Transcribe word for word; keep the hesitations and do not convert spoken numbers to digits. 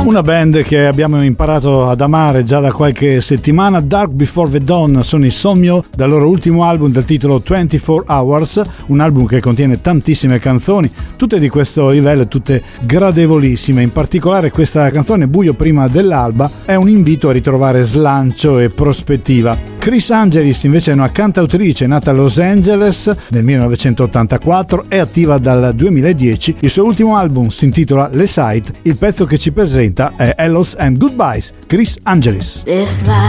Una band che abbiamo imparato ad amare già da qualche settimana, Dark Before the Dawn, sono i Somyo dal loro ultimo album dal titolo ventiquattro Hours, un album che contiene tantissime canzoni, tutte di questo livello, tutte gradevolissime. In particolare questa canzone, Buio prima dell'alba, è un invito a ritrovare slancio e prospettiva. Chris Angelis invece è una cantautrice nata a Los Angeles nel millenovecentottantaquattro, è attiva dal duemiladieci, il suo ultimo album si intitola Le Sight, il pezzo che ci presenta è Hellos and Goodbyes, Chris Angelis.